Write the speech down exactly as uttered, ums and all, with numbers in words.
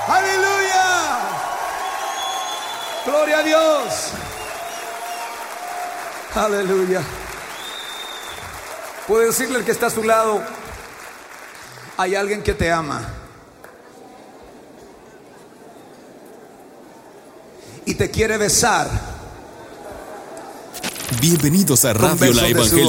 Aleluya. Gloria a Dios. Aleluya. Puede decirle al que está a su lado: hay alguien que te ama y te quiere besar. Bienvenidos a Radio La Evangélica.